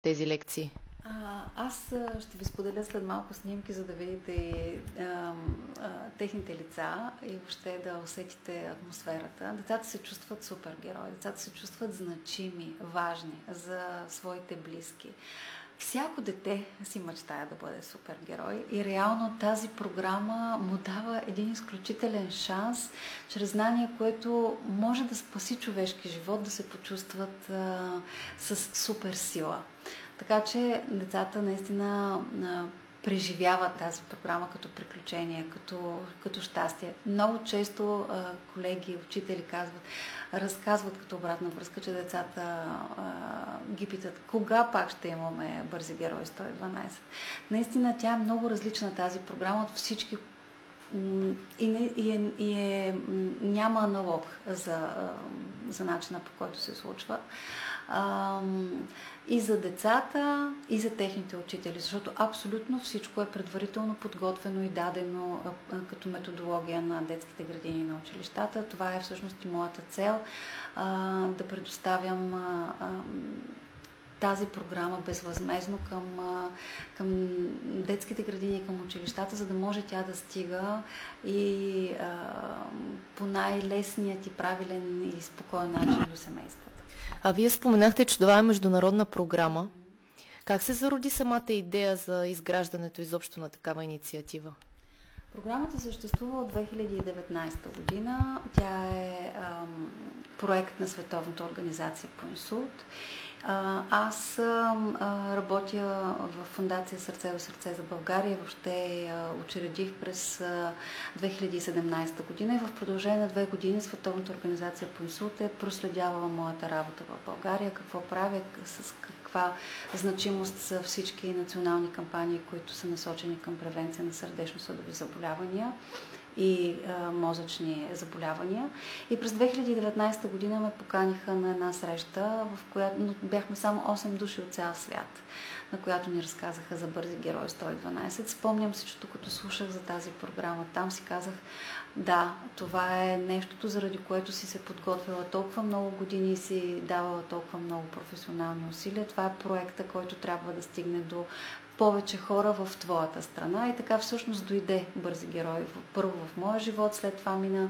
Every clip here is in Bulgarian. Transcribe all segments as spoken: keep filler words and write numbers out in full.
тези лекции? А, аз а, ще ви споделя след малко снимки, за да видите и, а, а, техните лица и въобще да усетите атмосферата. Децата се чувстват супергерои, децата се чувстват значими, важни за своите близки. Всяко дете си мечтае да бъде супергерой и реално тази програма му дава един изключителен шанс, чрез знание, което може да спаси човешки живот, да се почувстват а, с суперсила. Така че децата наистина а, преживяват тази програма като приключение, като, като щастие. Много често а, колеги, учители казват, разказват като обратна връзка, че децата а, ги питат кога пак ще имаме Бързи герои сто и дванайсет. Наистина тя е много различна тази програма от всички и, не, и, е, и е, няма аналог за, за начина, по който се случва. И за децата, и за техните учители, защото абсолютно всичко е предварително подготвено и дадено като методология на детските градини и на училищата. Това е всъщност и моята цел, да предоставям тази програма безвъзмезно към, към детските градини и към училищата, за да може тя да стига и а, по най-лесният и правилен и спокоен начин до семействата. А вие споменахте, че това е международна програма. Как се зароди самата идея за изграждането изобщо на такава инициатива? Програмата съществува от две хиляди и деветнайсета година. Тя е ам, проект на Световната организация по инсулт. А, аз а, работя в Фондация Сърце до сърце за България. Въобще а, учредих през а, две хиляди и седемнайсета година и в продължение на две години Световната организация по инсулт е проследявала моята работа в България, какво правя, с каква значимост са всички национални кампании, които са насочени към превенция на сърдечно-съдови заболявания и а, мозъчни заболявания. И през две хиляди и деветнайсета година ме поканиха на една среща, в която бяхме само осем души от цял свят, на която ни разказаха за Бързи герои сто и дванайсет. Спомням се, че като слушах за тази програма, там си казах, да, това е нещото, заради което си се подготвила толкова много години и си давала толкова много професионални усилия. Това е проекта, който трябва да стигне до повече хора в твоята страна. И така всъщност дойде Бързи герои. Първо в моя живот, след това мина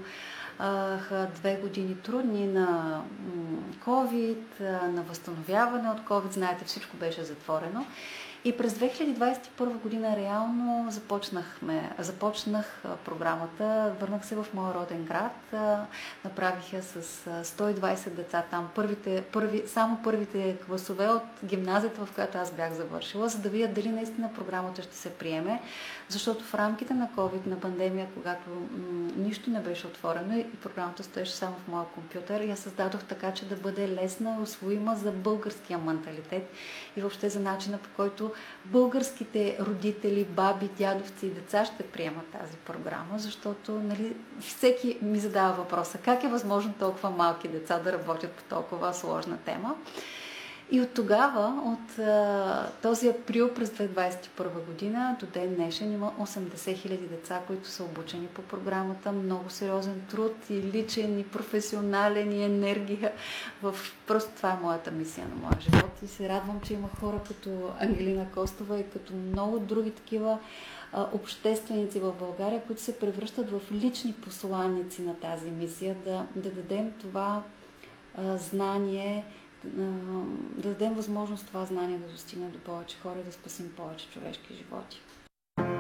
две години трудни на COVID, на възстановяване от COVID. Знаете, всичко беше затворено. И през две хиляди двайсет и първа година реално започнахме, започнах програмата, върнах се в моя роден град, направих я с сто и двайсет деца там, първите, първи, само първите класове от гимназията, в която аз бях завършила, за да видя дали наистина програмата ще се приеме, защото в рамките на COVID, на пандемия, когато м- нищо не беше отворено и програмата стоеше само в моя компютър, я създадох така, че да бъде лесна, усвоима за българския менталитет и въобще за начина, по който българските родители, баби, дядовци и деца ще приемат тази програма, защото нали, всеки ми задава въпроса как е възможно толкова малки деца да работят по толкова сложна тема. И от тогава, от а, този април през две хиляди двайсет и първа година до ден днешен има осемдесет хиляди деца, които са обучени по програмата. Много сериозен труд и личен, и професионален, и енергия. В... Просто това е моята мисия на моя живот. И се радвам, че има хора като Ангелина Костова и като много други такива а, общественици в България, които се превръщат в лични посланици на тази мисия, да, да дадем това а, знание, да дадем възможност това знание да достигне до повече хора и да спасим повече човешки животи.